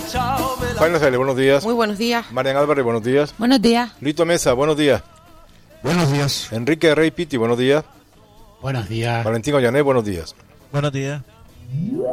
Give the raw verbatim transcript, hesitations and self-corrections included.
Juan Lacele, buenos días. Muy buenos días. Marian Álvarez, buenos días. Buenos días. Lito Mesa, buenos días. Buenos días. Enrique Rey Piti, buenos días. Buenos días. Valentín Ollané, buenos días. Buenos días.